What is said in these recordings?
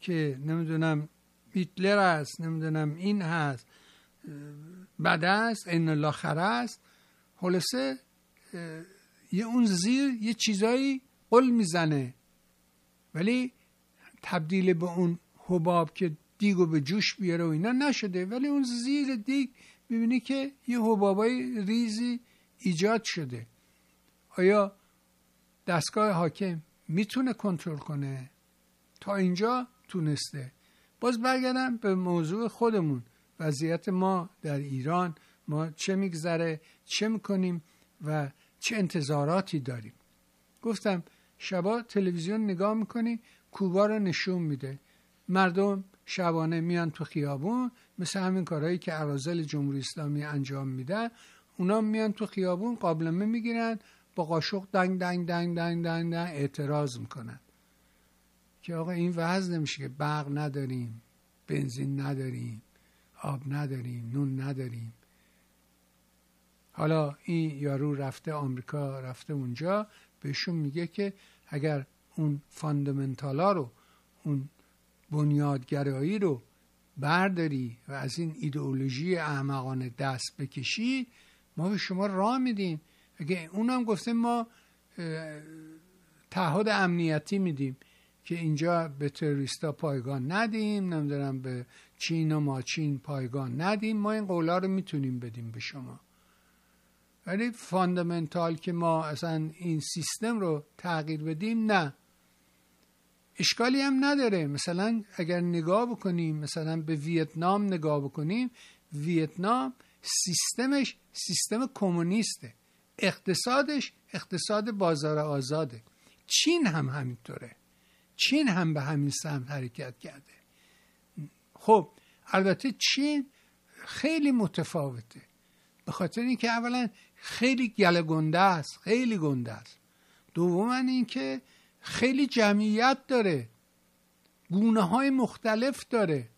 که نمیدونم هیتلر است، نمیدونم این هست، بد است، این الاخره است، خلاصه یه اون زیر یه چیزایی قل میزنه، ولی تبدیل به اون حباب که دیگو به جوش بیاره و اینا نشده، ولی اون زیر دیگ میبینی که یه حبابای ریزی ایجاد شده. آیا دستگاه حاکم میتونه کنترل کنه؟ تا اینجا تونسته. باز برگردم به موضوع خودمون، وضعیت ما در ایران، ما چه میگذره، چه میکنیم و چه انتظاراتی داریم. گفتم شبا تلویزیون نگاه میکنی، کوبا رو نشون میده، مردم شبانه میان تو خیابون، مثل همین کارهایی که اراذل جمهوری اسلامی انجام میده، اونا میان تو خیابون قابلمه میگیرن، با قاشق دنگ دنگ دنگ دنگ دنگ دنگ اعتراض میکنن که آقا این وضع نمیشه که برق نداریم، بنزین نداریم، آب نداریم، نون نداریم. حالا این یارو رفته آمریکا، رفته اونجا، بهشون میگه که اگر اون فاندامنتالا رو، اون بنیادگرایی رو برداری و از این ایدئولوژی احمقانه دست بکشی، ما به شما راه میدیم. اگه اونم گفته ما تعهد امنیتی میدیم که اینجا به تروریستا پایگاه ندیم، نمیدونم به چین و ماچین پایگاه ندیم، ما این قولا رو میتونیم بدیم به شما. ولی فاندامنتال که ما اصلا این سیستم رو تغییر بدیم، نه. اشکالی هم نداره. مثلا اگر نگاه بکنیم، مثلا به ویتنام نگاه بکنیم، ویتنام سیستمش سیستم کمونیسته، اقتصادش اقتصاد بازار آزاده. چین هم همینطوره، چین هم به همین سمت حرکت کرده. خب البته چین خیلی متفاوته، به خاطر اینکه اولا خیلی گله گنده است، خیلی گنده است. دوما اینکه خیلی جمعیت داره، گونه های مختلف داره،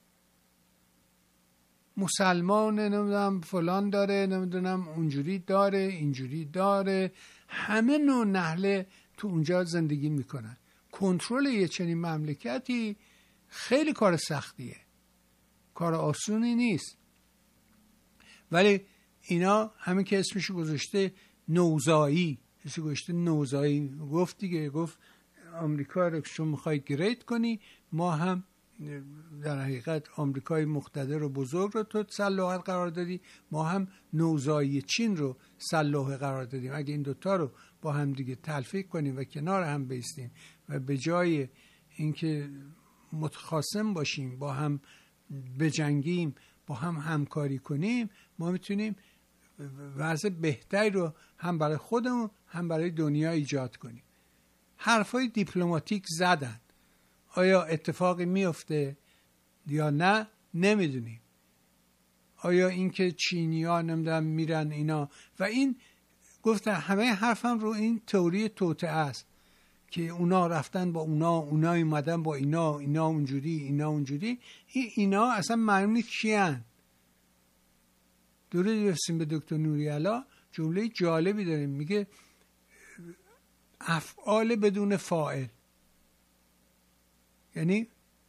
مسلمان نمیدونم فلان داره، نمیدونم اونجوری داره، اینجوری داره، همه نوع نهله تو اونجا زندگی میکنن. کنترل یه چنین مملکتی خیلی کار سختیه، کار آسونی نیست. ولی اینا همین که اسمش گذاشته نوزایی، اسمش گذاشته نوزایی، گفت دیگه، گفت آمریکا رو چون میخوای گرید کنی، ما هم در حقیقت آمریکای مقتدر و بزرگ رو تو سلاحت قرار دادی، ما هم نوزایی چین رو سلاح قرار دادیم. اگه این دوتا رو با هم دیگه تلفیق کنیم و کنار هم بیستیم و به جای اینکه متخاصم باشیم با هم بجنگیم، با هم همکاری کنیم، ما میتونیم وضع بهتری رو هم برای خودمون هم برای دنیا ایجاد کنیم. حرفای دیپلماتیک زدن، آیا اتفاقی میفته یا نه نمیدونیم. آیا اینکه چینی‌ها نمیدونم میرن اینا و این گفتن، همه حرفم رو این تئوری توطئه است که اونا رفتن با اونا اومدن با اینا اونجوری، اینا اونجوری. اینا اصلا معلوم نیست کیان. درود برسیم به دکتر نوری‌علا، جمله جالبی داریم، میگه افعال بدون فاعل، یعنی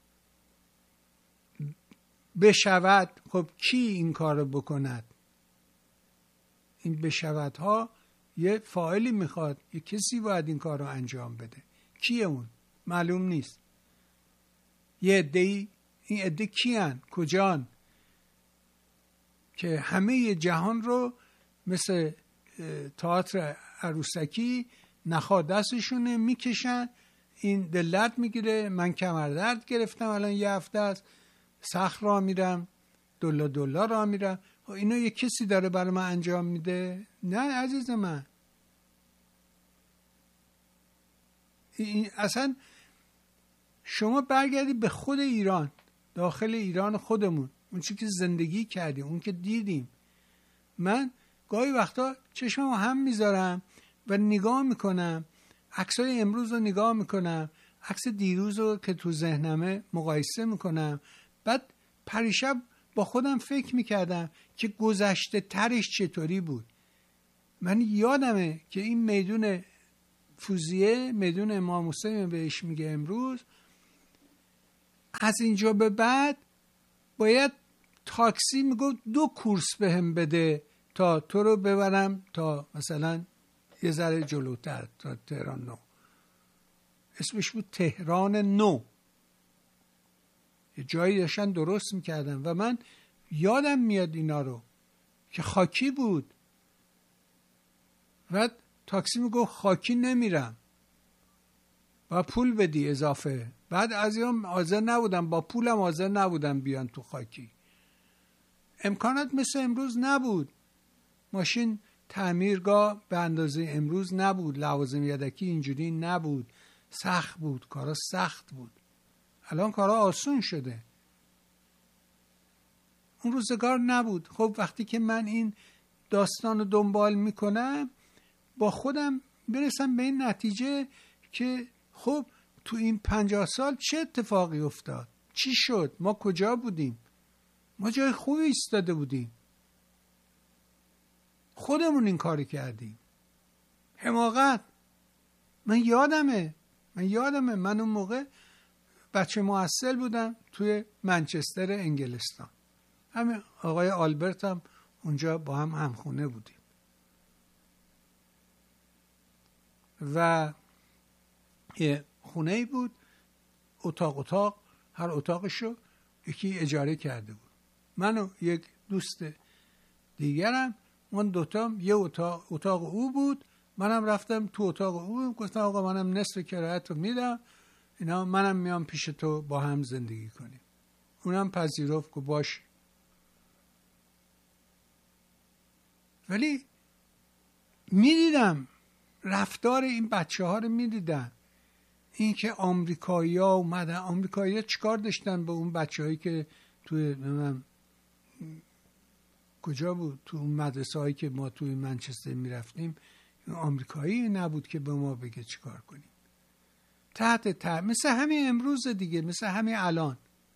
بشود. خب کی این کار رو بکند؟ این بشود ها یه فاعلی میخواد، یه کسی باید این کار رو انجام بده. کیه اون؟ معلوم نیست. یه عده‌ای، این عده کیان؟ کجان؟ که همه جهان رو مثل تئاتر عروسکی نخا دستشونه میکشن، این دلت میگیره، من کمردرد گرفتم الان یه هفته است، سخت راه میرم، دلا راه میرم، اینا یه کسی داره برای من انجام میده؟ نه عزیز من. اصلا شما برگردی به خود ایران، داخل ایران خودمون، اون چی که زندگی کردیم، اون که دیدیم. من گاهی وقتا چشمم هم میذارم و نگاه میکنم، عکسای امروز رو نگاه میکنم، عکس دیروز رو که تو ذهنمه مقایسه میکنم، بعد پریشب با خودم فکر میکردم که گذشته ترش چطوری بود. من یادمه که این میدون فوزیه، میدون امام حسین بهش میگه امروز، از اینجا به بعد باید تاکسی میگفت 2 کورس بهم بده تا تو رو ببرم تا مثلا یه ذره جلوتر، تا تهران نو. اسمش بود تهران نو. یه جایی داشتن درست میکردن و من یادم میاد اینا رو که خاکی بود و تاکسی میگفت خاکی نمیرم با پول بدی اضافه. بعد از این حاضر نبودم، با پولم حاضر نبودم بیان تو خاکی. امکانات مثل امروز نبود، ماشین تعمیرگاه به اندازه امروز نبود، لوازم یدکی اینجوری نبود، سخت بود، کارا سخت بود. الان کارا آسون شده، اون روزگار نبود. خب وقتی که من این داستان رو دنبال میکنم با خودم برسم به این نتیجه که خب تو این 50 سال چه اتفاقی افتاد؟ چی شد؟ ما کجا بودیم؟ ما جای خوبی ایستاده بودیم، خودمون این کاری کردیم. حماقت. من یادمه من اون موقع بچه محصل بودم توی منچستر انگلستان. همین آقای آلبرت هم اونجا با هم همخونه بودیم و یه خونه‌ای بود، اتاق هر اتاقشو یکی اجاره کرده بود. من و یک دوست دیگرم، اون دوتا یه اتاق او بود، منم رفتم تو اتاق او، گفتم آقا منم نصف کرایت رو میدم، اینا منم میام پیش تو با هم زندگی کنیم. اونم پذیرفت که باش. ولی میدیدم رفتار این بچه ها رو میدیدم، این که آمریکایی ها اومدن. آمریکایی ها چیکار داشتن به اون بچه هایی که توی کجا بود، تو اون مدرسه هایی که ما توی منچستر میرفتیم، آمریکایی نبود که به ما بگه چیکار کنیم. تحت مثل همین امروز دیگه، مثل همین الان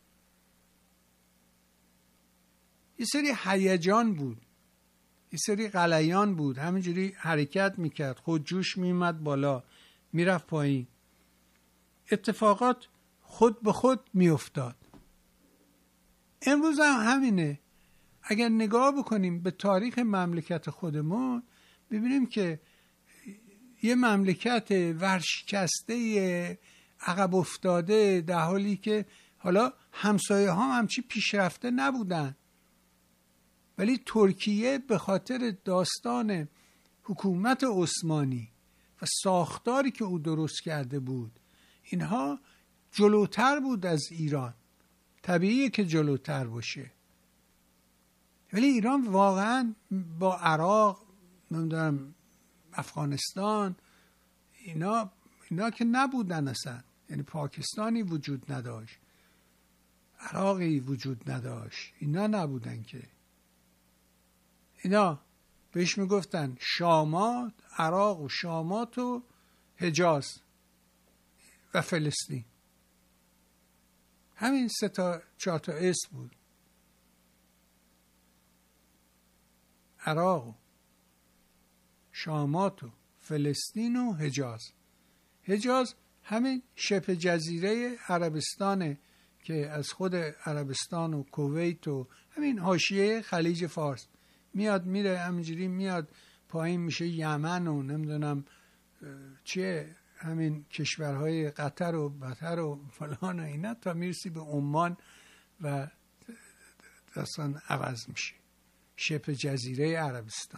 یه سری هیجان بود، یه سری غلیان بود، همینجوری حرکت میکرد، خود جوش میومد بالا میرفت پایین، اتفاقات خود به خود میافتاد. امروز هم همینه. اگر نگاه بکنیم به تاریخ مملکت خودمون ببینیم که یه مملکت ورشکسته، عقب افتاده، در حالی که حالا همسایه ها همچی پیشرفته نبودن، ولی ترکیه به خاطر داستان حکومت عثمانی و ساختاری که او درست کرده بود، اینها جلوتر بود از ایران. طبیعیه که جلوتر باشه، ولی ایران واقعا با عراق، نمیدونم افغانستان، اینا که نبودن اصلا. یعنی پاکستانی وجود نداشت، عراقی وجود نداشت، اینا نبودن که. اینا بهش میگفتن شامات، عراق و شامات و حجاز و فلسطین. همین 3-4 تا اسم بود، عراق و شامات و فلسطین و حجاز. حجاز همین شبه جزیره عربستانه که از خود عربستان و کویت و همین حاشیه خلیج فارس میاد میره، همینجوری میاد پایین میشه یمن و نمیدونم چیه، همین کشورهای قطر و بطر و فلان و اینا، تا میرسی به عمان و داستان عوض میشه. شبه جزیره عربستان.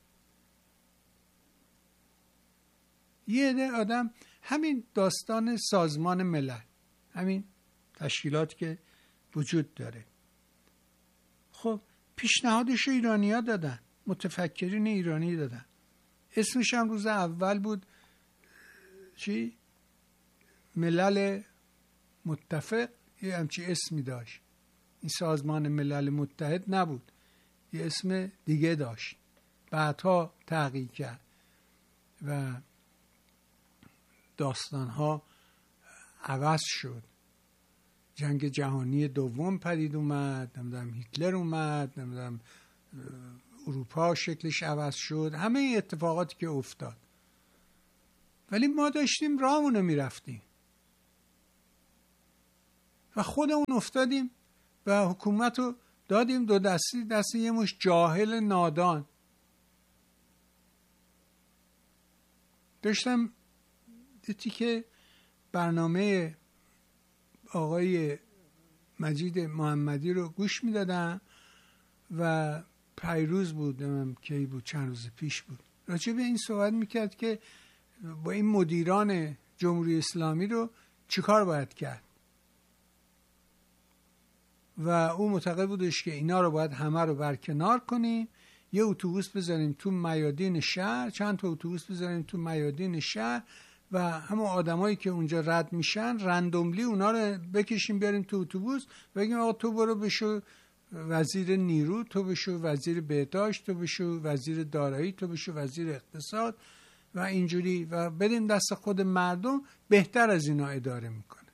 یه عده آدم همین داستان سازمان ملل، همین تشکیلات که وجود داره، خب پیشنهادش ایرانی‌ها دادن، متفکرین ایرانی دادن. اسمش هم روز اول بود چی؟ ملل متفق، یه همچی اسمی داشت. این سازمان ملل متحد نبود، یه اسم دیگه داشت، بعدها تغییر کرد و داستانها عوض شد. جنگ جهانی دوم پدید اومد، نمیدونم هیتلر اومد، نمیدونم اروپا شکلش عوض شد، همه اتفاقاتی که افتاد. ولی ما داشتیم راهمونو میرفتیم و خودمون افتادیم و حکومت رو دادیم دو دستی، دست یه مش جاهل نادان. داشتم دیدی که برنامه آقای مجید محمدی رو گوش میدادم و پیروز بود، کی بود، چند روز پیش بود، راجع به این صحبت میکرد که با این مدیران جمهوری اسلامی رو چیکار باید کرد و او معتقد بودش که اینا رو باید همه رو برکنار کنیم، یه اتوبوس بذاریم تو میادین شهر، چند تا اتوبوس بذاریم تو میادین شهر و همون آدمایی که اونجا رد میشن رندوملی اونا رو بکشیم بیاریم تو اتوبوس، بگیم آقا تو برو بشو وزیر نیرو، تو بشو وزیر بهداشت، تو بشو وزیر دارایی، تو بشو وزیر اقتصاد و اینجوری، و بدیم دست خود مردم، بهتر از اینا اداره میکنه.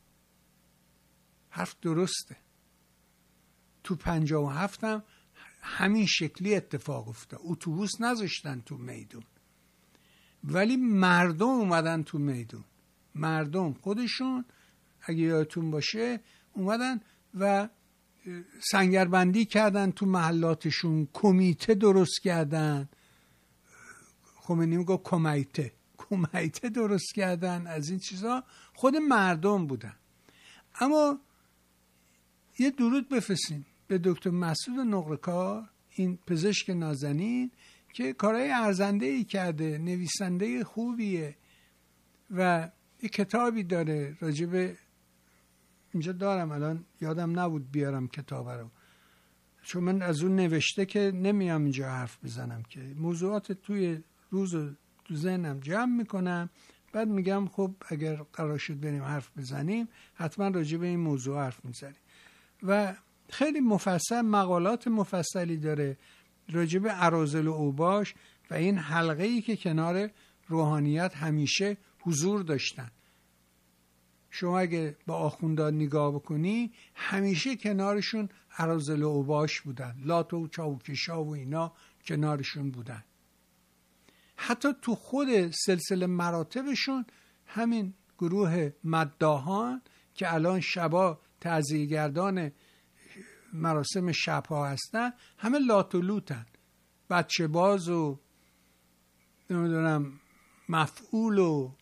حرف درسته. تو 57 هم همین شکلی اتفاق افتاد. اتوبوس نذاشتن تو میدون، ولی مردم اومدن تو میدون. مردم خودشون اگه یادتون باشه اومدن و سنگربندی کردن تو محلاتشون، کمیته درست کردن. خمینی میگه کمیته درست کردن. از این چیزا خود مردم بودن. اما یه درود بفرستیم به دکتر مسعود نقره‌کار، این پزشک نازنین که کارهای ارزنده‌ای کرده، نویسنده خوبیه و یه کتابی داره راجب، اینجا دارم الان یادم نبود بیارم کتاب رو، چون من از اون نوشته که نمیام اینجا حرف بزنم، که موضوعات توی روز تو ذهنم جمع میکنم، بعد میگم خب اگر قرار شد بریم حرف بزنیم حتما راجب این موضوع حرف میزنیم. و خیلی مفصل، مقالات مفصلی داره راجب اراذل و اوباش و این حلقه‌ای که کنار روحانیت همیشه حضور داشتن. شما اگه با آخوندان نگاه بکنی همیشه کنارشون اراذل و اوباش بودن، لات و چاوکشا و اینا کنارشون بودن. حتی تو خود سلسله مراتبشون همین گروه مداحان که الان شبا تعزیه‌گردان مراسم شبها هستن، همه لات و لوتن، بچه باز و نمیدونم مفعول و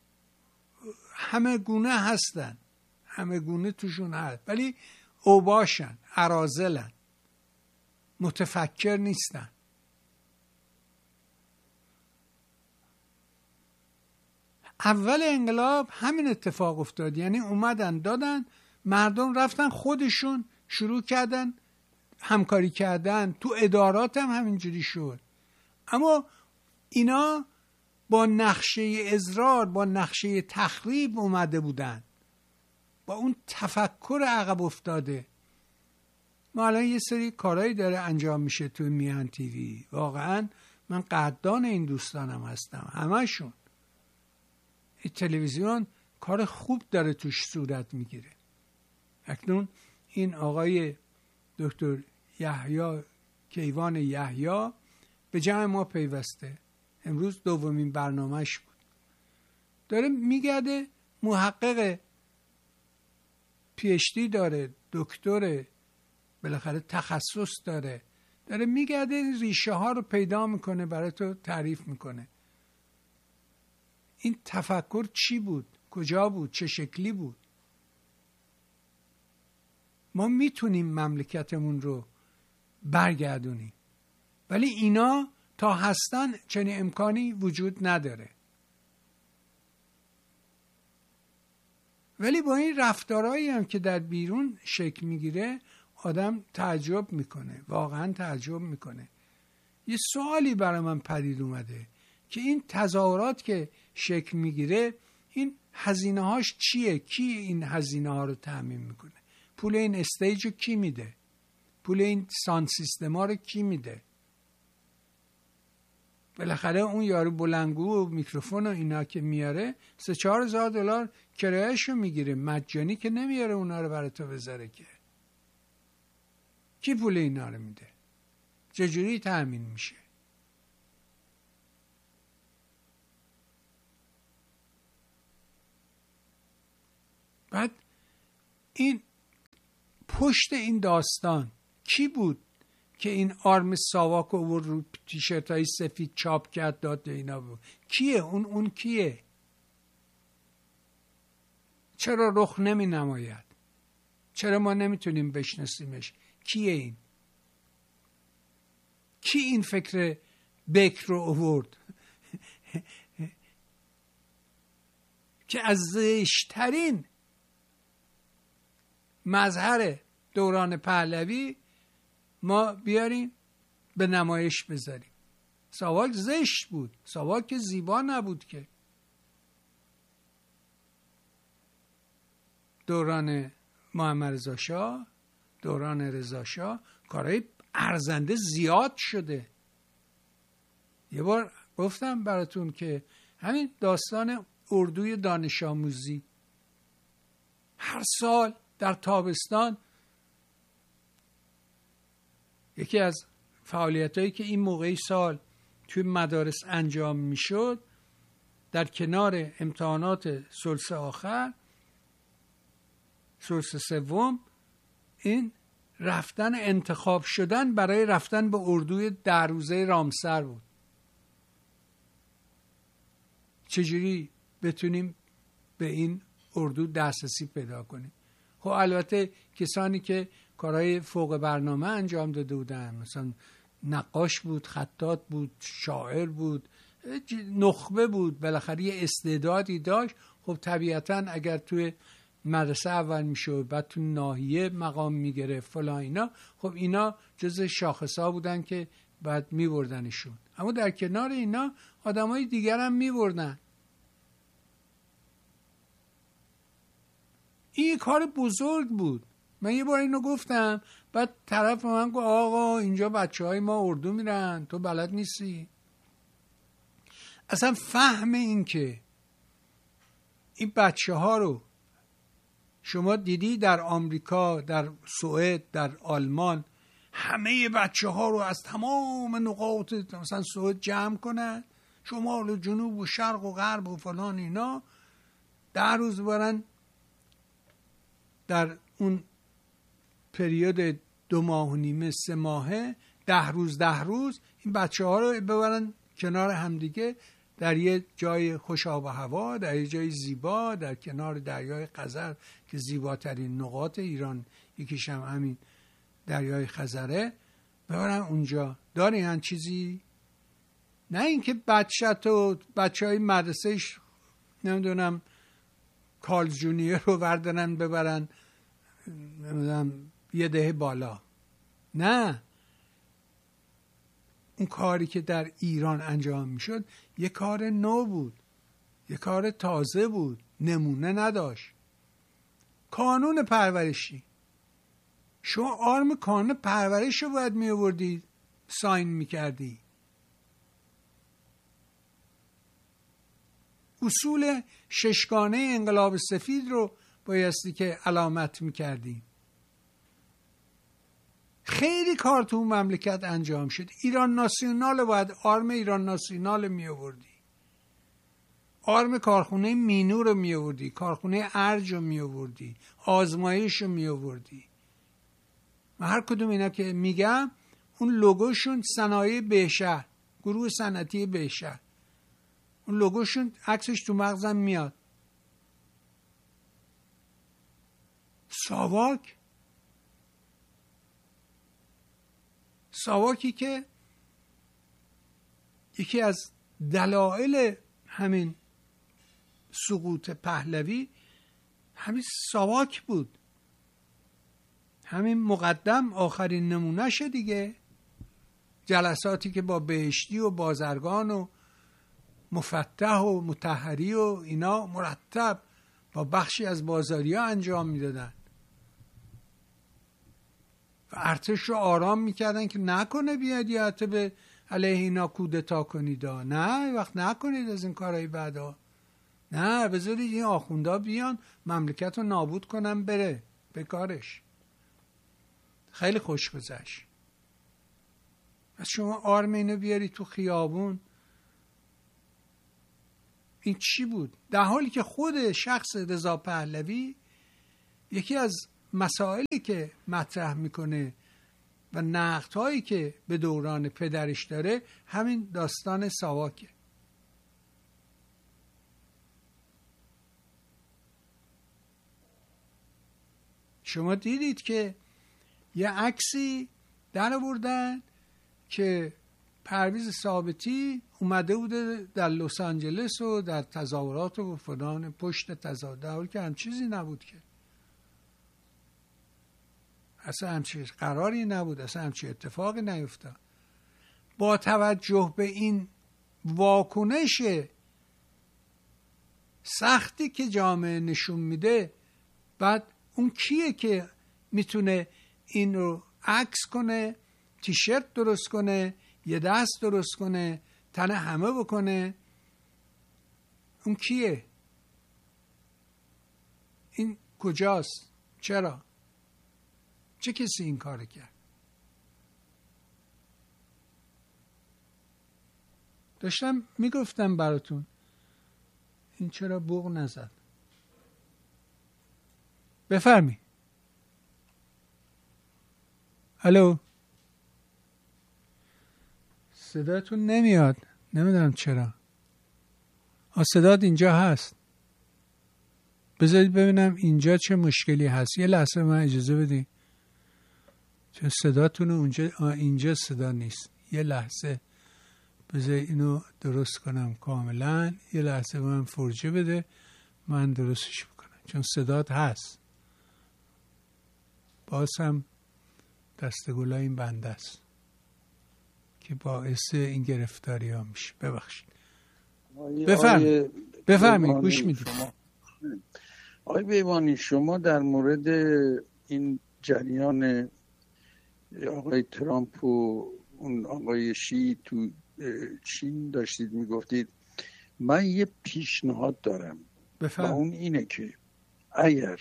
همه گونه هستن، همه گونه توشون هست، ولی اوباشن، اراذلن، متفکر نیستن. اول انقلاب همین اتفاق افتاد، یعنی اومدن دادن، مردم رفتن خودشون شروع کردن همکاری کردن، تو ادارات هم همینجوری شد. اما اینا با نقشه ازرار، با نقشه تخریب اومده بودن، با اون تفکر عقب افتاده. ما الان یه سری کارهایی داره انجام میشه تو میهن تیوی، واقعا من قدردان این دوستانم هستم، همشون. این تلویزیون کار خوب داره توش صورت میگیره. اکنون این آقای دکتر یحیی کیوان یحیی به جمع ما پیوسته، امروز دومین برنامهش بود، داره میگرده، محقق PhD داره، دکتر بالاخره تخصص داره میگرده ریشه ها رو پیدا میکنه، برای تو تعریف میکنه این تفکر چی بود، کجا بود، چه شکلی بود. ما میتونیم مملکتمون رو برگردونیم، ولی اینا تا هستن چنین امکانی وجود نداره. ولی با این رفتارهایی هم که در بیرون شکل میگیره آدم تعجب میکنه، واقعا تعجب میکنه. یه سوالی برای من پدید اومده که این تظاهرات که شکل میگیره این هزینه هاش چیه؟ کی این هزینه ها رو تامین میکنه؟ پول این استیج رو کی میده؟ پول این ساند سیستم ها رو کی میده؟ بالاخره اون یارو بلنگو و میکروفون و اینا که میاره 3-4 هزار دلار کرایه‌شو میگیره، مجانی که نمیاره اونا رو برای تو بذاره. که کی پول اینا رو میده؟ چجوری تامین میشه؟ بعد این پشت این داستان کی بود که این آرم ساواک رو رو تیشرت های سفید چاپ کرد داد اینا بود؟ کیه اون کیه؟ چرا رخ نمی نماید؟ چرا ما نمیتونیم بشناسیمش؟ کیه این؟ کی این فکر بکر رو آورد که از زشترین مظهر دوران پهلوی ما بیاریم به نمایش بذاریم؟ ساواک زشت بود، ساواک زیبا نبود که. دوران محمد رضا شاه، دوران رضا شاه کارهای ارزنده زیاد شده. یه بار گفتم براتون که همین داستان اردوی دانش آموزی، هر سال در تابستان یکی از فعالیتایی که این موقعی سال توی مدارس انجام میشد، در کنار امتحانات ثلث آخر، ثلث سوم، این رفتن انتخاب شدن برای رفتن به اردوی 10 روزه رامسر بود. چجوری بتونیم به این اردو دسترسی پیدا کنیم؟ خب البته کسانی که کارهای فوق برنامه انجام داده بودن، مثلا نقاش بود، خطاط بود، شاعر بود، نخبه بود، بالاخره یه استعدادی داشت. خب طبیعتا اگر توی مدرسه اول میشد، بعد تو ناحیه مقام میگرفت فلان اینا، خب اینا جز شاخصا بودن که بعد میبردنشون. اما در کنار اینا آدمای دیگر هم میبردن. این کار بزرگ بود. من یه بار اینو گفتم، بعد طرف من گفت آقا اینجا بچهای ما اردو میرن، تو بلد نیستی. اصلا فهم این که این بچه ها رو شما دیدی در آمریکا، در سوئد، در آلمان، همه بچه ها رو از تمام نقاط مثلا سوئد جمع کنن، شمال و جنوب و شرق و غرب و فلان اینا، 10 روز برن در اون پریود 2 ماه و نیمه 3 ماهه، 10 روز این بچه ها رو ببرن کنار همدیگه در یه جای خوش آب و هوا، در یه جای زیبا، در کنار دریای خزر که زیباترین نقاط ایران یکیش هم همین دریای خزره، ببرن اونجا. داری هم چیزی؟ نه اینکه بچه های مدرسهش نمیدونم کارلز جونیور رو بردارن ببرن نمیدونم یه دهه بالا. نه، اون کاری که در ایران انجام میشد یه کار نو بود، یه کار تازه بود، نمونه نداشت. قانون پرورشی، شما آرم قانون پرورش رو باید می آوردی، ساین میکردی. اصول 6گانه انقلاب سفید رو بایستی که علامت میکردی. خیلی کار تو اون مملکت انجام شد. ایران ناسیونال باید آرم ایران ناسیونال می آوردی، آرم کارخونه مینو رو می آوردی، کارخونه ارج رو می آوردی، آزمایش رو می آوردی. و هر کدوم اینا که میگم اون لوگوشون صنایع بهشهر، گروه صنعتی بهشهر، اون لوگوشون عکسش تو مغزم میاد. ساواکی که یکی از دلایل همین سقوط پهلوی همین ساواک بود. همین مقدم آخرین نمونه شه دیگه. جلساتی که با بهشتی و بازرگان و مفتح و مطهری و اینا مرتب با بخشی از بازاری ها انجام میدادن و ارتش رو آرام میکردن که نکنه بیاد یا حتی به علیه اینا کودتا کنید. نه، وقت نکنید از این کارهای بعدا. نه، بذارید این آخوندا بیان مملکت رو نابود کنن بره به کارش. خیلی خوش گذشت. از شما آرم اینو بیاری تو خیابون، این چی بود؟ در حالی که خود شخص رضا پهلوی یکی از مسائلی که مطرح میکنه و نقدهایی که به دوران پدرش داره همین داستان ساواکه. شما دیدید که یه عکسی در آوردن که پرویز ثابتی اومده بوده در لس آنجلس و در تظاهرات و فلان پشت تظاهرات، که هم چیزی نبود، که اصلا همچین قراری نبود، اصلا همچین اتفاقی نیفتاد. با توجه به این واکنش سختی که جامعه نشون میده، بعد اون کیه که میتونه این رو عکس کنه، تیشرت درست کنه، یه دست درست کنه، تن همه بکنه؟ اون کیه؟ این کجاست؟ چرا؟ چه کسی این کار کرد؟ داشتم میگفتم براتون این چرا بوق نزد. بفرمی. الو، صداتون نمیاد، نمیدونم چرا. صدات اینجا هست. بذارید ببینم اینجا چه مشکلی هست. یه لحظه من اجازه بدید، چون صداتون اونجا اینجا صدا نیست. یه لحظه بذارید اینو درست کنم کاملا. یه لحظه من فرجه بده، من درستش بکنم، چون صدات هست. باز هم دستگلای این بنده است که باعث این گرفتاری ها میشه. ببخشید. بفرمایید، گوش میدید. آقای بیبانی، شما در مورد این جریان آقای ترامپ و اون آقای شی تو چین داشتید میگفتید. من یه پیشنهاد دارم و اون اینه که اگر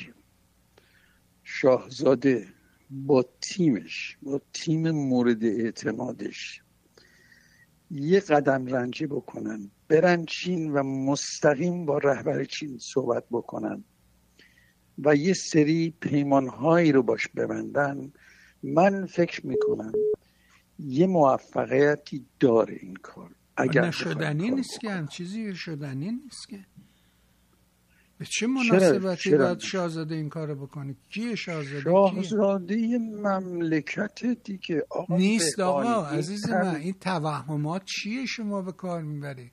شاهزاده با تیمش، با تیم مورد اعتمادش یه قدم رنجه بکنن، برن چین و مستقیم با رهبر چین صحبت بکنن و یه سری پیمانهایی رو باش ببندن، من فکر میکنم یه موفقیتی داره این کار. اگر شدنی نیست که هم چیزی شدنی نیست که. به چه مناسبتی باید شاهزاده این کارو بکنه؟ کیه شاهزاده؟ شاهزاده مملکت دیگه آقا نیست. آقا عزیز من، این توهمات چیه شما به کار میبرید؟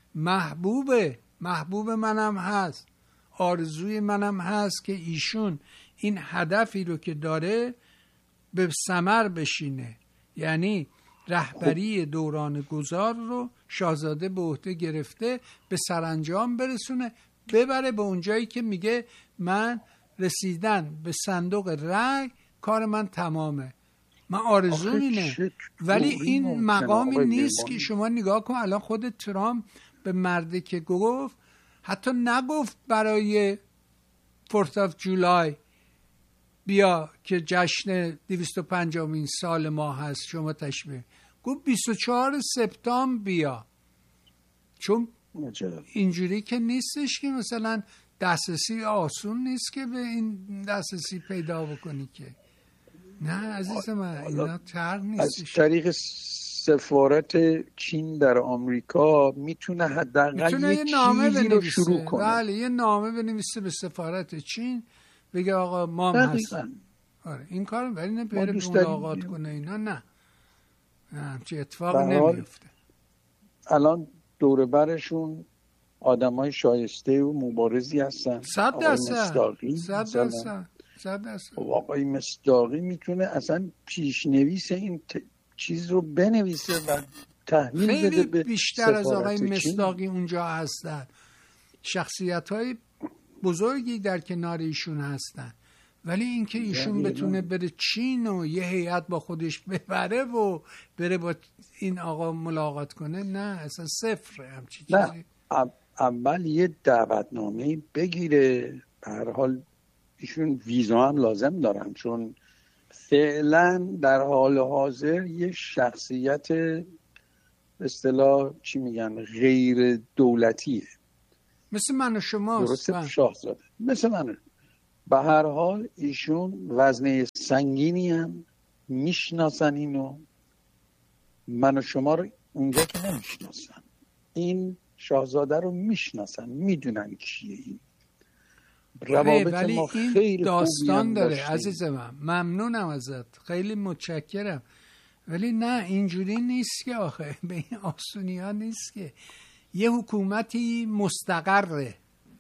محبوب منم هست، آرزوی منم هست که ایشون این هدفی رو که داره به ثمر بشینه، یعنی رهبری دوران گذار رو شاهزاده به عهده گرفته، به سرانجام برسونه، ببره به اونجایی که میگه من رسیدن به صندوق رای کار من تمامه. من آرزو اینه، ولی این مقامی نیست که شما نگاه کن. الان خود ترامپ به مرده که گفت، حتی نگفت برای 4th of July بیا که جشن 250مین سال ما هست شما تشبیه، گفت 24 سپتامبر بیا. چون اینجوری که نیستش که مثلا دسترسی آسون نیست که به این دسترسی پیدا بکنی که. نه عزیز من، اینا طرح نیستش. از طریق سفارت چین در آمریکا میتونه حداقل یه چیزی رو شروع کنه. بله، یه نامه بنویسه به سفارت چین، بگه آقا ما هم هستیم. آره این کارو، ولی نه بره ملاقات کنه اینا. نه همچه اتفاق نمیفته. الان دور برشون آدمای شایسته و مبارزی هستن. 100%. آقای مصداقی میتونه اصلا پیشنویس این چیز رو بنویسه و تحویل بده به بیشتر از آقای مصداقی اونجا هستن. شخصیت‌های بزرگی در کنار ایشون هستن، ولی اینکه ایشون بتونه بره چین و یه هیئت با خودش ببره و بره با این آقا ملاقات کنه، نه اصلا صفر همچی چیزی. نه، اول یه دعوتنامه بگیره. به هر حال ایشون ویزا هم لازم دارن، چون فعلا در حال حاضر یه شخصیت به اصطلاح چی میگن غیر دولتیه، مثل من و شما. درسته شاهزاده مثل منه، به هر حال ایشون وزنه سنگینی هم میشناسن اینو، من و شما رو اونجا که نمیشناسن، این شاهزاده رو میشناسن، میدونن کیه این. روابط ولی ما این خیلی داستان داره داشتیم. عزیز من، ممنونم ازت، خیلی متشکرم. ولی نه اینجوری نیست که آخه به این آسونی ها نیست که یه حکومتی مستقره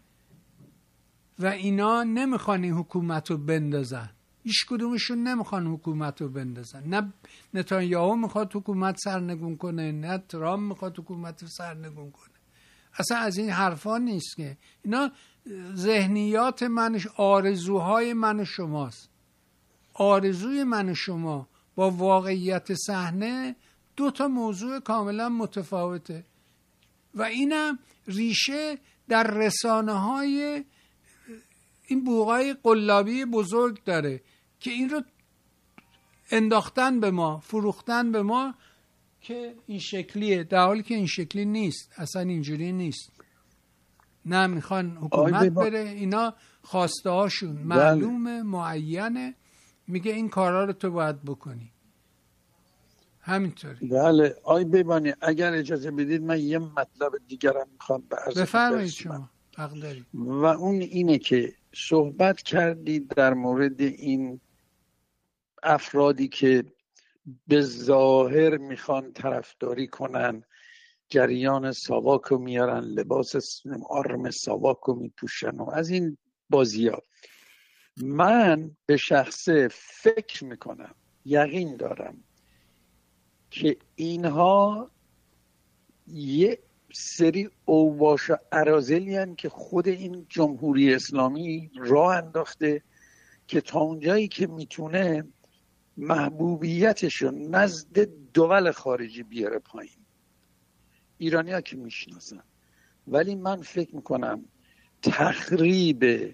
و اینا نمیخوان این حکومت رو بندازن، هیچ کدومشون نمیخوان حکومت رو بندازن. نه نتانیاهو میخواد حکومت سرنگون کنه، نه ترامپ میخواد حکومت سرنگون کنه. اصلا از این حرفا نیست که اینا ذهنیات من، آرزوهای من و شماست. آرزوی من و شما با واقعیت صحنه دو تا موضوع کاملا متفاوته و اینم ریشه در رسانه های این بوقای قلابی بزرگ داره که این رو انداختن به ما، فروختن به ما که این شکلیه، در حالی که این شکلی نیست، اصلا اینجوری نیست. نه میخوان حکومت بره، اینا خواسته هاشون معلومه، معینه، میگه این کارا رو تو باید بکنی. همینطوری. بله آی بیبانی، اگر اجازه بدید من یه مطلب دیگرم میخوام به عرض بفرمایید شما حق دارید. و اون اینه که صحبت کردید در مورد این افرادی که به ظاهر میخوان طرفداری کنن، جریان ساواکو میارن، لباس آرم ساواکو میپوشن و از این بازی ها. من به شخصه فکر میکنم، یقین دارم که اینها یه سری اوباش و اراذلی هستند که خود این جمهوری اسلامی راه انداخته که تا اونجایی که میتونه محبوبیتشو نزد دول خارجی بیاره پایین. ایرانی ها که میشناسن، ولی من فکر میکنم تخریب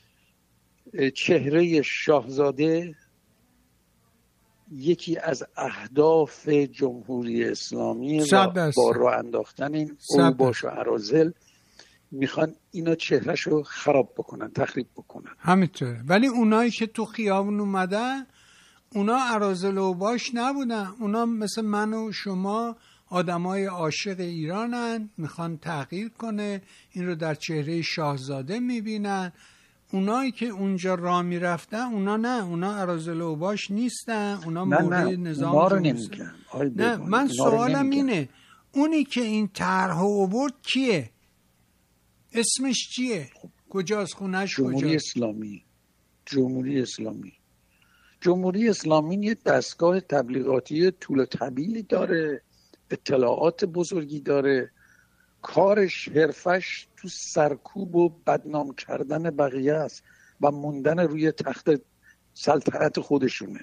چهره شاهزاده یکی از اهداف جمهوری اسلامی و با راه انداختن این اوباش و اراذل میخوان اینا چهرهشو خراب بکنن، تخریب بکنن. همینطوره. ولی اونایی که تو خیابون اومدن اونا اراذل و اوباش نبودن، اونا مثل من و شما آدمای عاشق ایرانن، میخوان تغییر کنه، این رو در چهره شاهزاده میبینن. اونایی که اونجا راه میرفتن اونا نه، اونا اراذل و اوباش نیستن، اونا موری نظام اونا رو نمیگن. نه من سوالم اینه، اونی که این طرح آورد کیه؟ اسمش چیه؟ کجاست؟ خونش کجاست؟ جمهوری اسلامی یه دستگاه تبلیغاتی طول طویلی داره، اطلاعات بزرگی داره، کارش حرفش تو سرکوب و بدنام کردن بقیه است و موندن روی تخت سلطنت خودشونه.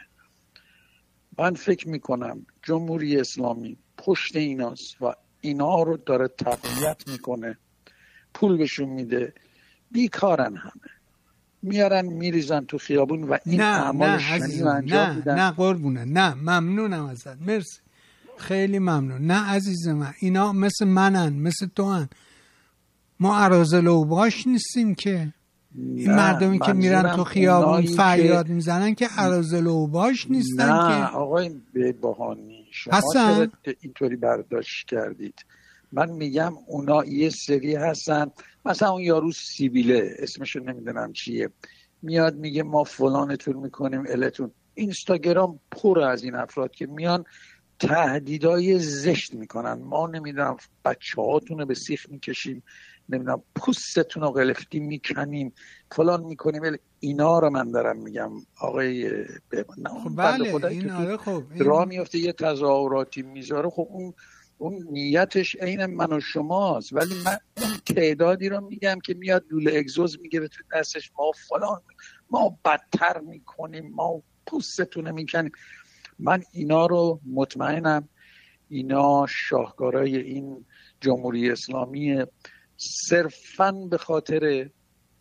من فکر میکنم جمهوری اسلامی پشت ایناست و اینا رو داره تقویت میکنه، پول بهشون میده، بیکارن همه، میارن میریزن تو خیابون و این اعمال شنیع انجام میدن. نه قربونه، نه ممنونم ازت، مرسی، خیلی ممنون. نه عزیز من، اینا مثل منن، مثل تو هن. ما اراذل و اوباش نیستیم که. این مردمی که میرن تو خیابون فریاد میزنن که اراذل و اوباش نیستن که. نه آقای بهبهانی، شما چرا اینطوری برداشت کردید؟ من میگم اونا یه سری هستن، مثلا اون یارو سیبیله اسمشو نمیدونم چیه، میاد میگه ما فلانتون میکنیم التون. اینستاگرام پر از این افراد که میان تهدیدای زشت میکنن، ما نمیدونم بچه هاتون رو به سیخ میکشیم، نمیدونم پوستتون رو قلفتی میکنیم، فلان میکنیم. اینا رو من دارم میگم آقای خب بله این آره، خب راه میفته یه تظاهراتی میذاره، خب اون نیتش عین من و شماست، ولی من اون تعدادی رو میگم که میاد لوله اگزوز میگیره تو دستش، ما فلان، ما بدتر میکنیم، ما پوستتون رو میکنیم. من اینا رو مطمئنم اینا شاهکارای این جمهوری اسلامی صرفاً به خاطر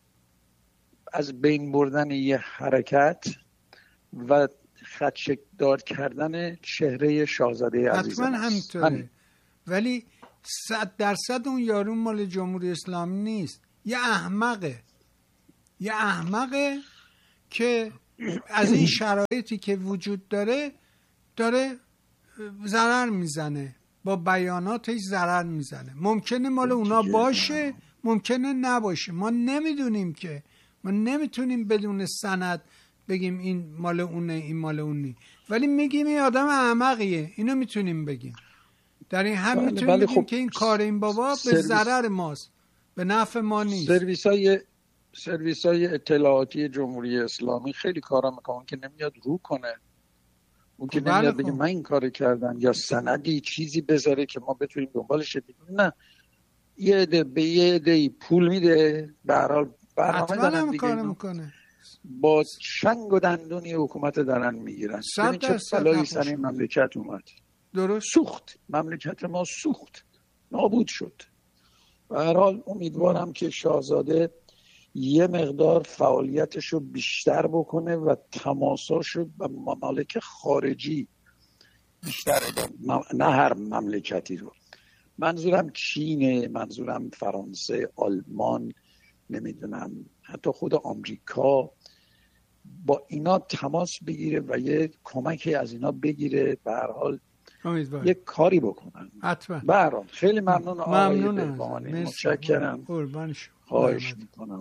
از بین بردن یه حرکت و خدشه‌دار کردن چهره شاهزاده عزیز. حتما همینطوره، ولی 100% اون یارو مال جمهوری اسلامی نیست، یه احمقه که از این شرایطی که وجود داره ضرر میزنه، با بیاناتش ضرر میزنه. ممکنه مال اونا باشه، ممکنه نباشه، ما نمیدونیم که، ما نمیتونیم بدون سند بگیم این مال اونه این مال اونی، ولی میگیم این آدم احمقیه، اینو میتونیم بگیم. در این هم میتونیم بگیم که این کار این بابا به ضرر ماست، به نفع ما نیست. سرویس های اطلاعاتی جمهوری اسلامی خیلی کارا میکنن که نمیاد رو کنه، اون که نمیاد بگه من این کار کردم یا سندی چیزی بذاره که ما بتونیم دنبالش بگیم. نه، یه عده به یه عده پول میده، به هر حال برنامه دارن دیگه، با چنگ و دندونی حکومت دارن میگیرن. ببین چه بلایی سر این مملکت اومد. درست سوخت، مملکت ما سوخت، نابود شد. به هر حال امیدوارم که شاهزاده یه مقدار فعالیتشو بیشتر بکنه و تماساشو با ممالک خارجی بیشتر، نه هر مملکتی رو، منظورم چینه، منظورم فرانسه، آلمان، نمیدونم حتی خود آمریکا، با اینا تماس بگیره و یه کمکی از اینا بگیره. به هر حال یه کاری بکنن. حتما. به هر حال خیلی ممنون آقای بهبهانی، متشکرم، قربان شما، خواهش میکنم.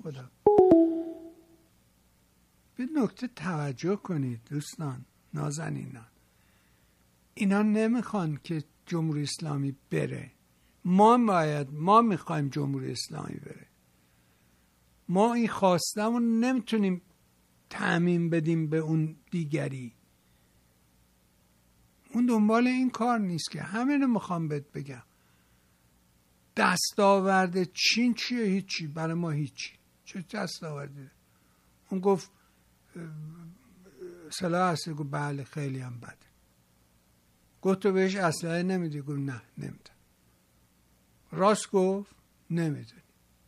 به نکته توجه کنید دوستان نازنینان، اینا نمیخوان که جمهوری اسلامی بره، ما میخوایم جمهوری اسلامی بره. ما این خواستمون نمیتونیم تعمیم بدیم به اون دیگری، اون دنبال این کار نیست که. همینو میخوام بهت بگم، دستاورد چین چیه؟ هیچی، برای ما هیچی. چه دستاوردی؟ اون گفت سلاح هستی، گفت بله خیلی هم بده. گفت تو بهش اسلحه نمیدی؟ گفت نه نمیدم. راست گفت نمیدونی.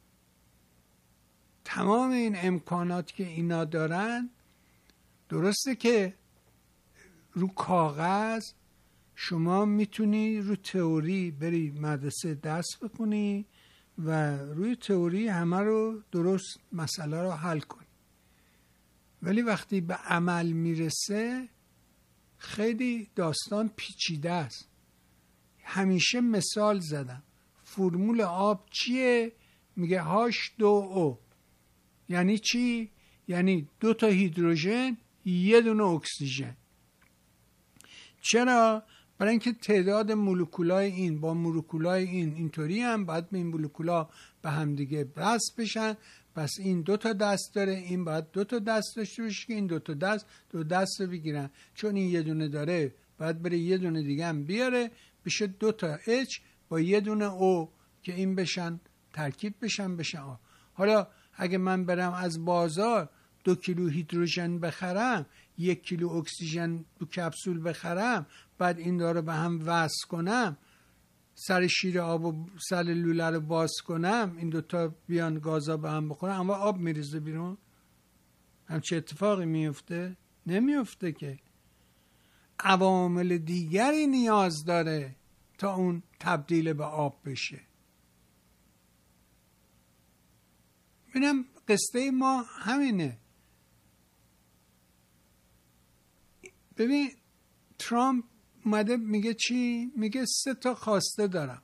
تمام این امکانات که اینا دارن، درسته که رو کاغذ شما میتونی رو تئوری بری مدرسه دست بکنی و روی تئوری همه رو درست مسئله رو حل کنی، ولی وقتی به عمل میرسه خیلی داستان پیچیده است. همیشه مثال زدم، فرمول آب چیه؟ میگه H2O. یعنی چی؟ یعنی 2 تا هیدروژن 1 دونه اکسیژن. چرا؟ برای اینکه تعداد مولکولای این با مولکولای این اینطوری هم باید به این مولکولا به هم دیگه وصل بشن. پس این 2 تا دست داره، این باید 2 تا دست داشته باشه که این 2 تا دست رو بگیرن. چون این 1 دونه داره باید بره 1 دونه دیگه هم بیاره، بشه 2 تا H با 1 دونه O که این بشن ترکیب بشن A. حالا اگه من برم از بازار 2 کیلو هیدروژن بخرم، 1 کیلو اکسیژن تو کپسول بخرم، بعد این داره به هم وصل کنم، سر شیر آب و سر لوله رو باز کنم، این 2 تا بیان گازا به هم بخورن، اما آب میریزه بیرون. همچه اتفاقی میفته؟ نمیفته که. عوامل دیگری نیاز داره تا اون تبدیل به آب بشه. ببینم قصه ما همینه. ببین ترامپ اومده میگه چی؟ میگه 3 تا خواسته دارم.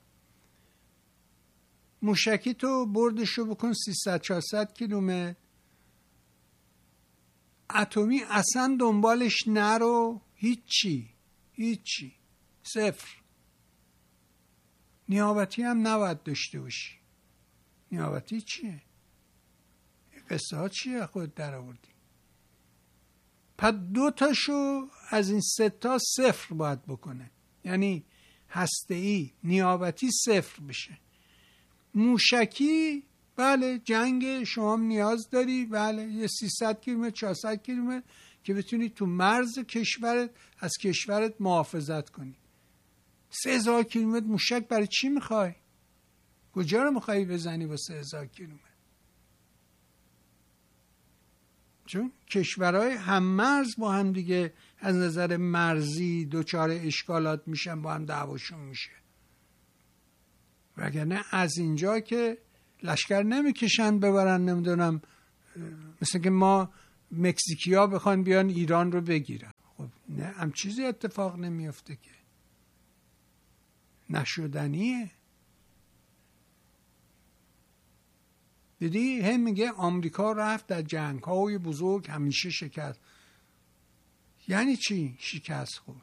موشکی تو بردشو بکن 300-400 کیلومتر، اتمی اصلا دنبالش نرو، هیچی 0. نیابتی هم نباید داشته باشی. نیابتی چیه؟ قصه ها چیه خود در آوردی؟ پس 2 تاشو از این 3 تا 0 باید بکنه، یعنی هسته‌ای نیابتی 0 بشه. موشکی بله جنگ شما نیاز داری، بله یه 300 کیلومتر 400 کیلومتر که بتونی تو مرز کشورت از کشورت محافظت کنی. 3000 کیلومتر موشک برای چی میخوای؟ کجا رو میخوای بزنی با 3000 کیلومتر؟ چون کشورهای هم مرز با هم دیگه از نظر مرزی دچار اشکالات میشن، با هم دعواشون میشه. وگرنه از اینجا که لشکر نمیکشن ببرن، نمیدونم مثل که ما مکزیکیا بخوان بیان ایران رو بگیرن. خب نه، هم چیزی اتفاق نمیفته که، نشدنیه. دیدی هم میگه آمریکا رفت در جنگ‌های بزرگ همیشه شکست. یعنی چی شکست خورد؟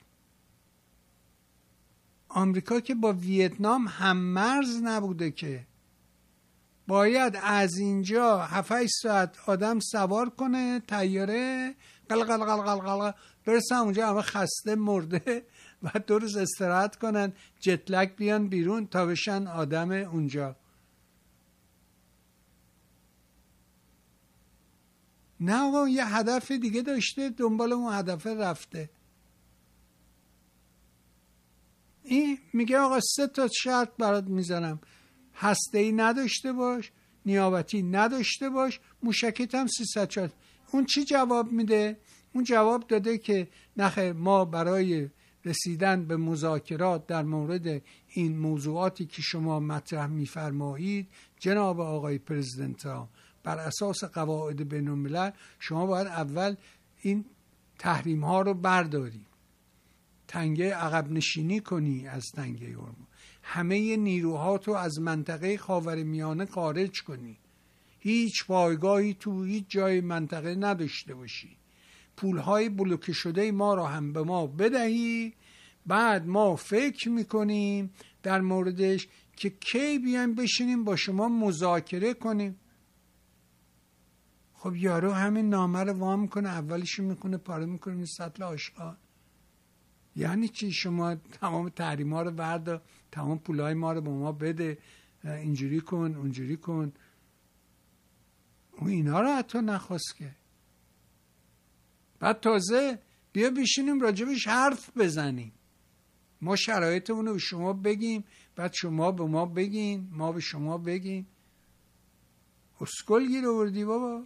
آمریکا که با ویتنام هم مرز نبوده که، باید از اینجا 7-8 ساعت آدم سوار کنه طیاره قل قل قل قل قل برسن اونجا همه خسته مرده و 2 روز استراحت کنن، جتلک بیان بیرون تا بشن آدم اونجا. نه آقا یه هدف دیگه داشته، دنبال اون هدف رفته. این میگه آقا 3 تا شرط برات میذارم، هسته‌ای نداشته باش، نیابتی نداشته باش، موشکیت هم 300. اون چی جواب میده؟ اون جواب داده که نخیر، ما برای رسیدن به مذاکرات در مورد این موضوعاتی که شما مطرح میفرمایید جناب آقای پرزیدنت ها، بر اساس قواعد بین الملل شما باید اول این تحریم ها رو برداری، تنگه عقب نشینی کنی از تنگه هرمز، همه نیروهات رو از منطقه خاورمیانه خارج کنی، هیچ پایگاهی تو هیچ جای منطقه نداشته باشی، پولهای بلوکه شده ما رو هم به ما بدهی، بعد ما فکر میکنیم در موردش که کی بیایم بشینیم با شما مذاکره کنیم. خب یارو همین نامه رو وام کنه، اولش میکنه پاره میکنه این سطل آشغال. یعنی چی؟ شما تمام تحریما رو وردا، تمام پولای ما رو به ما بده، اینجوری کن اونجوری کن. اون اینا رو حتی نخواست که. بعد تازه بیا بشینیم راجبش حرف بزنیم، ما شرایطمون رو به شما بگیم، بعد شما به ما بگین، ما به شما بگیم. اسکل گیر آوردی بابا.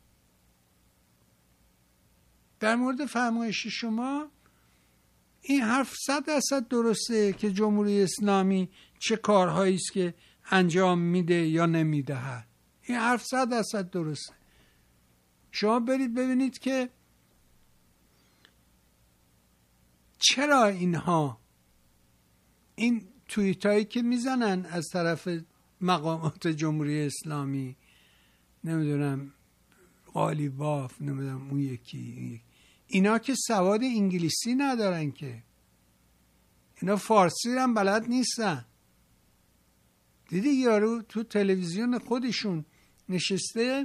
در مورد فرمایش شما این حرف 100% درسته که جمهوری اسلامی چه کارهایی است که انجام میده یا نمیده. این حرف 100% درسته. شما برید ببینید که چرا اینها این توییت هایی که میزنن از طرف مقامات جمهوری اسلامی، نمیدونم قالیباف، نمیدونم اون یکی، اینا که سواد انگلیسی ندارن که، اینا فارسی هم بلد نیستن. دیدی یارو تو تلویزیون خودشون نشسته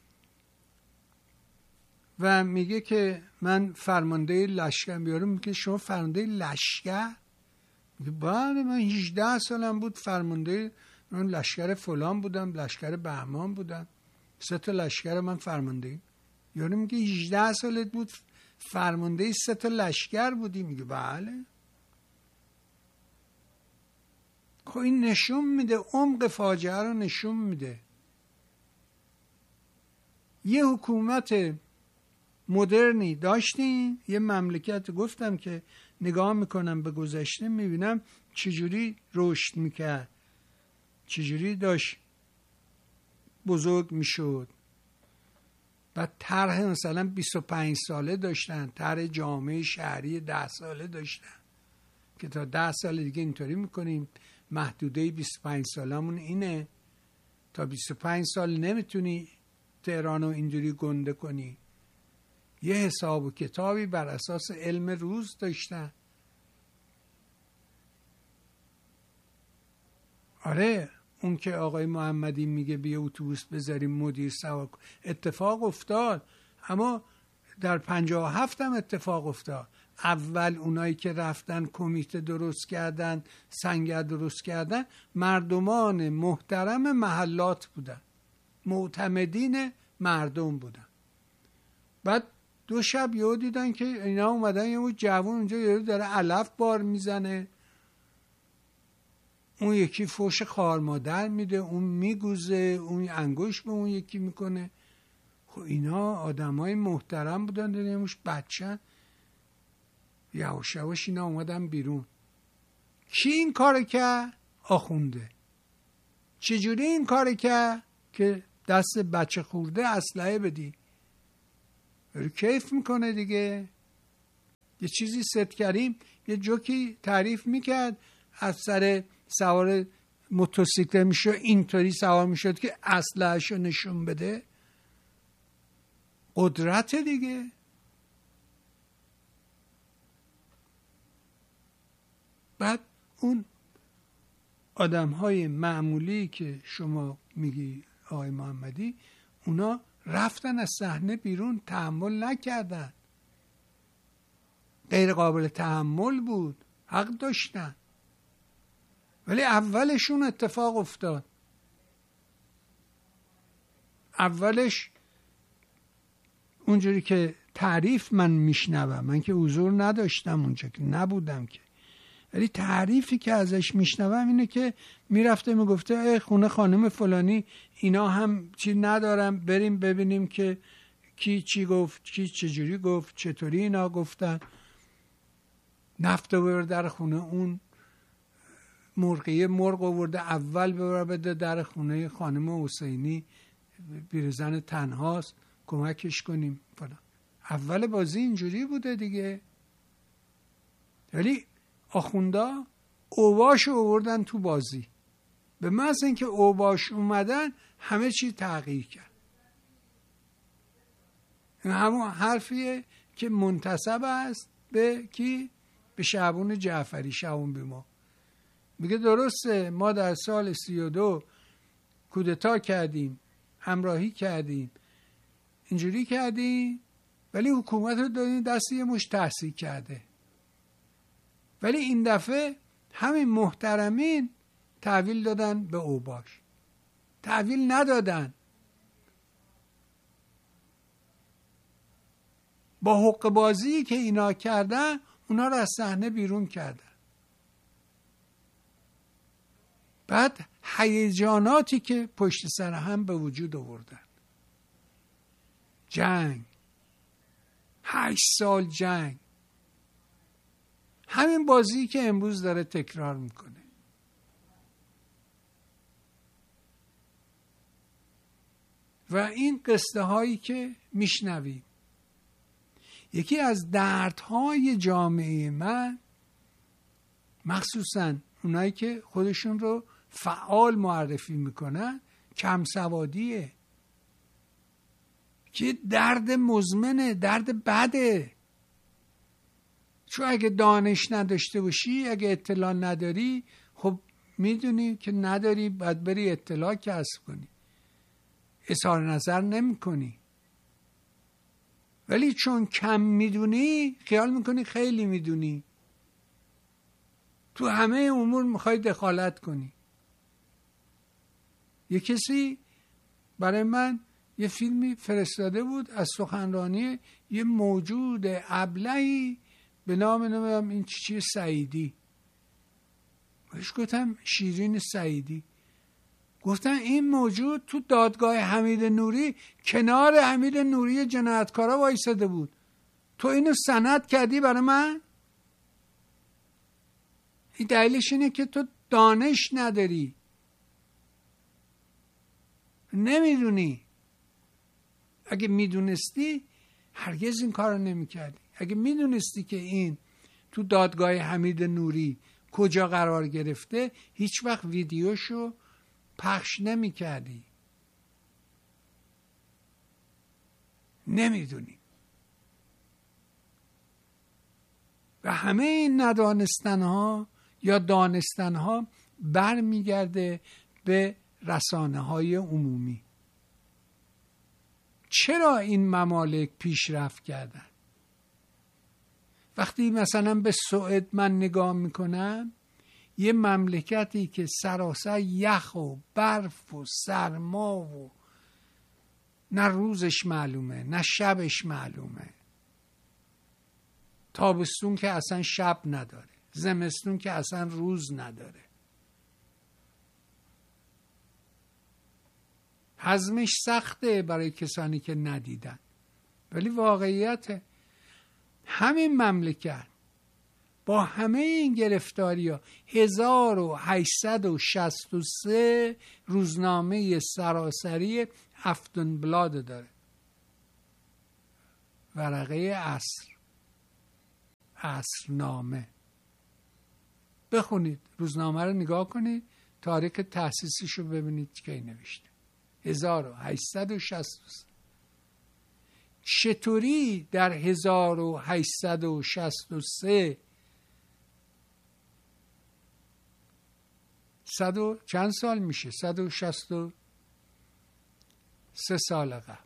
و میگه که من فرمانده لشکر. یارو میگه شما فرمانده لشکر؟ میگه بله من 18 سالم بود فرمانده من لشکر فلان بودم، لشکر بهمان بودم، 3 تا لشکر من فرمانده. یارو میگه 18 سالت بود فرمانده 3 تا لشکر بودی؟ میگه بله. خب این نشون میده، عمق فاجعه رو نشون میده. یه حکومت مدرنی داشتیم، یه مملکت، گفتم که نگاه میکنم به گذشته میبینم چجوری رشد میکرد، چجوری داشت بزرگ میشد. بعد طرح مثلا 25 ساله داشتن، طرح جامعه شهری 10 ساله داشتن که تا 10 سال دیگه اینطوری میکنیم، محدوده 25 سالمون اینه، تا 25 سال نمیتونی تهران رو اینجوری گنده کنی. یه حساب و کتابی بر اساس علم روز داشتن. آره اون که آقای محمدی میگه بیا اتوبوس بذاریم مدیر سوار کن، اتفاق افتاد، اما در 57 هم اتفاق افتاد. اول اونایی که رفتن کمیته درست کردن، سنگر درست کردن، مردمان محترم محلات بودن، معتمدین مردم بودن. بعد 2 شب یهو دیدن که اینا اومدن، یه جوون اونجا یهو داره علف بار میزنه، اون یکی فوش خوار مادر میده، اون میگوزه، اون انگوش به اون یکی میکنه. خب اینا آدمای محترم بودن، دیدیمش بچن. یواش یواش اینا اومدن بیرون. کی این کار کرد؟ آخونده. چجوری این کار کرد؟ که دست بچه خورده اسلحه بدی. داره کیف میکنه دیگه. یه چیزی ست کریم، یه جوکی تعریف میکرد، از سر سوار موتورسیکلت میشه اینطوری سوار میشد که اسلحه‌شو نشون بده. قدرت دیگه. بعد اون آدم‌های معمولی که شما میگی آقای محمدی، اونا رفتن از صحنه بیرون، تحمل نکردن، غیر قابل تحمل بود، حق داشتن، ولی اولشون اتفاق افتاد. اولش اونجوری که تعریف من میشنوم، من که حضور نداشتم اونجا، که نبودم که، ولی تعریفی که ازش میشنوم اینه که میرفته میگفته ای خونه خانم فلانی اینا هم چی ندارم، بریم ببینیم که کی چی گفت، کی چجوری گفت، چطوری اینا گفتن. نفت ببر در خونه اون، مرغ آورده اول ببر بده در خونه خانم حسینی، بیرزن تنهاست، کمکش کنیم فلان. اول بازی اینجوری بوده دیگه. ولی آخوندا اوباش آوردن تو بازی، به محض اینکه اوباش اومدن همه چی تغییر کرد. این همون حرفیه که منتسب است به کی؟ به شعبون جعفری، شعبون بیما. میگه درسته ما در سال 32 کودتا کردیم، همراهی کردیم، اینجوری کردیم، ولی حکومت رو دادیم دست یه مشت تحصیل کرده. ولی این دفعه همین محترمین تحویل دادن به اوباش، تحویل ندادن، با حق بازی که اینا کردن اونا رو از صحنه بیرون کردن. بعد هیجاناتی که پشت سر هم به وجود آوردن، جنگ، 8 سال جنگ، همین بازی که امروز داره تکرار میکنه. و این قصه هایی که میشنویم، یکی از دردهای جامعه من، مخصوصا اونایی که خودشون رو فعال معرفی میکنن، کم سوادیه، که درد مزمنه، درد بده. چون اگه دانش نداشته باشی، اگه اطلاع نداری، خب میدونی که نداری، باید بری اطلاع کسب کنی، اظهار نظر نمی کنی. ولی چون کم میدونی خیال میکنی خیلی میدونی، تو همه امور میخوای دخالت کنی. یه کسی برای من یه فیلمی فرستاده بود از سخنرانی یه موجود ابلهی به نام نمیدونم این چی سعیدی. بهش گفتم شیرین سعیدی. گفتن این موجود تو دادگاه حمید نوری کنار حمید نوری جنایتکارا وایساده بود، تو اینو سند کردی برای من؟ این دلیلش اینه که تو دانش نداری، نمیدونی. اگه میدونستی هرگز این کارو نمیکردی. اگه میدونستی که این تو دادگاه حمید نوری کجا قرار گرفته، هیچ وقت ویدیوشو پخش نمیکردی. نمیدونی. و همه این ندانستنها یا دانستنها برمیگرده به رسانه‌های عمومی. چرا این ممالک پیشرفت کردن؟ وقتی مثلا به سوئد من نگاه میکنم، یه مملکتی که سراسر یخ و برف و سرما و نه روزش معلومه نه شبش معلومه، تابستون که اصلا شب نداره، زمستون که اصلا روز نداره، هضمش سخته برای کسانی که ندیدن. ولی واقعیت همین مملکت با همه این گرفتاری ها 1863 روزنامه سراسری افتونبلاد داره ورقه عصرنامه بخونید، روزنامه رو نگاه کنید، تاریخ تأسیسش رو ببینید کی نوشته. 1863. چطوری در 1863 چند سال میشه؟ 163 سال قبل.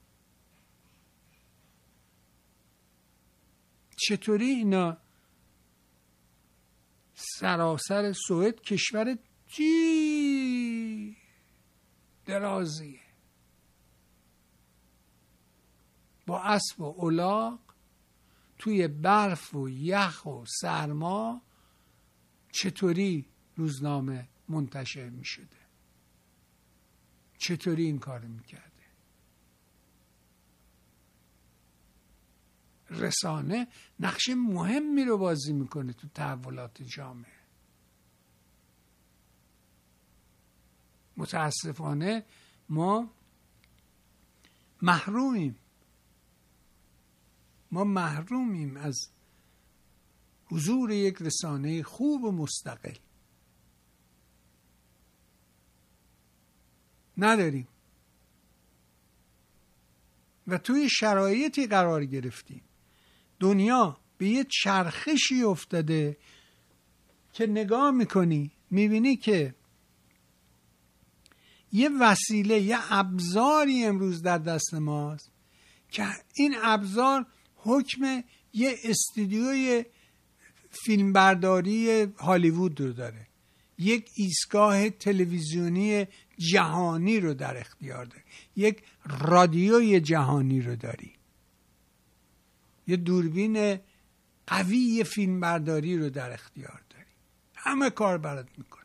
چطوری اینا سراسر سوئد کشور درازیه با اسب و الاغ توی برف و یخ و سرما چطوری روزنامه منتشر می شده؟ چطوری این کار می کرده؟ رسانه نقش مهمی رو بازی میکنه تو تحولات جامعه. متاسفانه ما محرومیم از حضور یک رسانه خوب و مستقل. نداریم و توی شرایطی قرار گرفتیم دنیا به یه چرخشی افتاده که نگاه میکنی میبینی که یه وسیله، یه ابزاری امروز در دست ماست که این ابزار حکم یه استودیوی فیلمبرداری هالیوود رو داره، یک ایستگاه تلویزیونی جهانی رو در اختیار داری، یک رادیوی جهانی رو داری، یه دوربین قوی فیلمبرداری رو در اختیار داری، همه کار برات میکنه.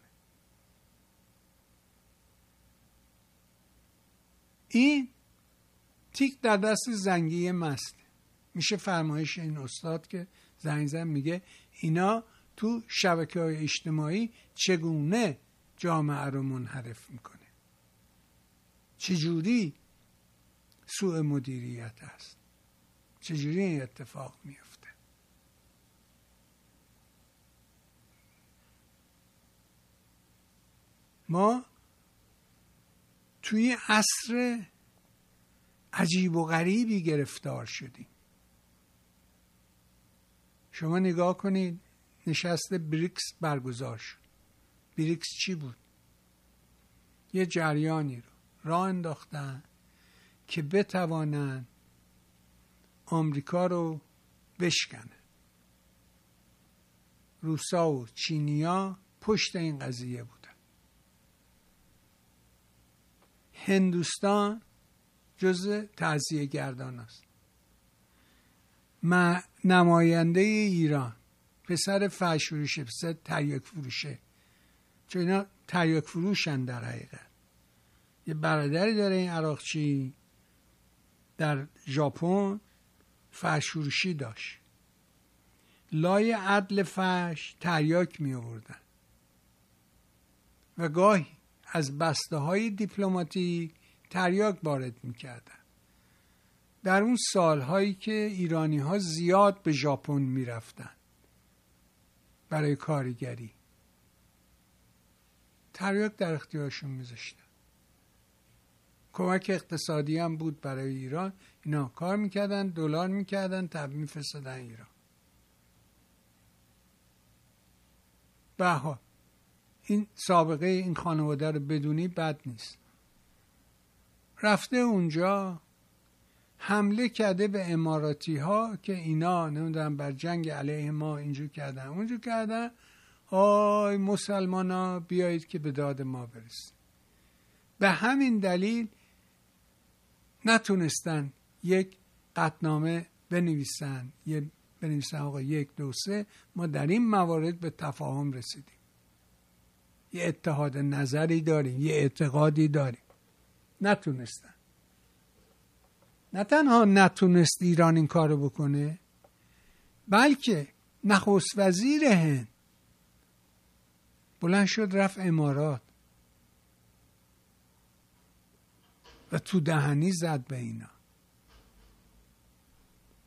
این تیک در دست زنگی مست. میشه فرمایش این استاد که زنگ زن میگه اینا تو شبکه‌های اجتماعی چگونه جامعه رو منحرف میکنه، چجوری سوء مدیریت هست، چجوری این اتفاق میفته. ما توی عصر عجیب و غریبی گرفتار شدیم. شما نگاه کنید، نشست بریکس برگزار شد. بریکس چی بود؟ یه جریانی رو راه انداختن که بتوانن آمریکا رو بشکنن. روسا و چینیا پشت این قضیه بودن. هندوستان جزء تعزیه گردان است. نماینده ایران پسر فحش‌فروشه، پسر تریاک فروشه، چون اینا تریاک فروشن در حقیقت. یه برادری داره این عراقچی در ژاپن فحش‌فروشی داشت، لای عدل فحش تریاک می آوردن و گاهی از بسته های دیپلماتیک تریاک وارد می کردن. در اون سالهایی که ایرانی ها زیاد به ژاپن می رفتن برای کارگری، تریاک در اختیارشون می ذاشتن. کمک اقتصادی هم بود برای ایران. اینا کار میکردن، دلار میکردن، تبدیل می‌فرستادن ایران. بها این سابقه این خانواده رو بدونی بد نیست. رفته اونجا حمله کرده به اماراتی ها که اینا نمیدونم بر جنگ علیه ما اینجور کردن اونجور کردن، آی مسلمان ها بیایید که به داد ما برسید. به همین دلیل نتونستن یک قطعنامه بنویسن، آقا 1 2 3 ما در این موارد به تفاهم رسیدیم، یه اتحاد نظری داریم، یه اعتقادی داریم. نتونستن. نه تنها نتونست ایران این کارو بکنه، بلکه نخست وزیر هند بلند شد رفت امارات و تو دهنی زد به اینا.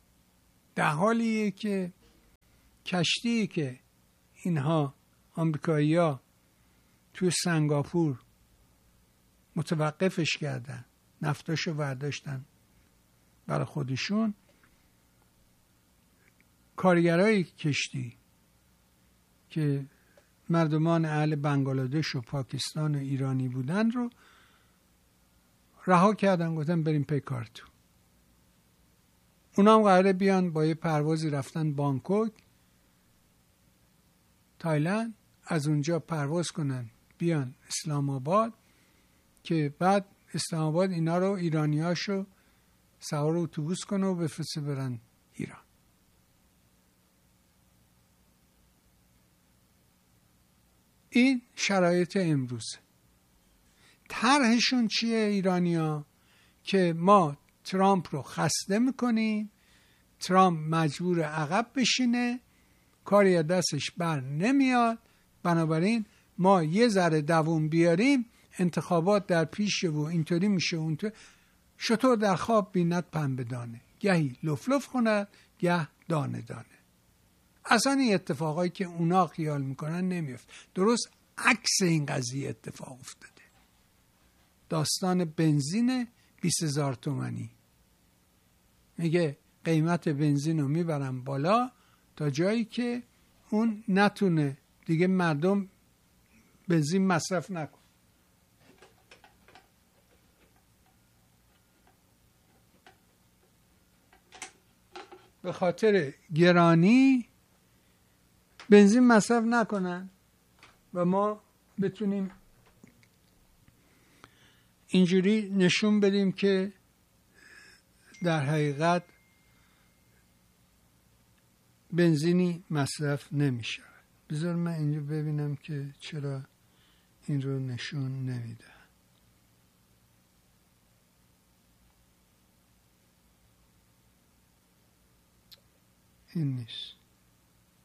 در حالیه که کشتی که اینها آمریکایی‌ها توی سنگاپور متوقفش کردن، نفتاشو برداشتن برای خودشون، کارگرای کشتی که مردمان اهل بنگلادش و پاکستان و ایرانی بودن رو رها کردن، گفتن بریم پی کارتون. اونا هم قراره بیان با یه پروازی رفتن بانکوک تایلند، از اونجا پرواز کنن بیان اسلام آباد که بعد اسلام آباد اینا رو ایرانیاشو سوار اتوبوس کنه و بفرسته برن ایران. این شرایط امروز. طرحشون چیه ایرانیا؟ که ما ترامپ رو خسته میکنیم، ترامپ مجبور عقب بشینه، کاری دستش بر نمیاد، بنابراین ما یه ذره دووم بیاریم، انتخابات در پیشه و اینطوری میشه اونطور. شطور در خواب بیند پنبه دانه، گهی لف لف کند گه دانه دانه. اصلا این اتفاقایی که اونا خیال میکنن نمیفت. درست عکس این قضیه اتفاق افتاده. داستان بنزین 20,000 تومانی، میگه قیمت بنزین رو میبرم بالا تا جایی که اون نتونه دیگه مردم بنزین مصرف نکن. به خاطر گرانی بنزین مصرف نکنن و ما بتونیم اینجوری نشون بدیم که در حقیقت بنزینی مصرف نمیشه. بذار من اینجا ببینم که چرا این رو نشون نمیده. این نیست.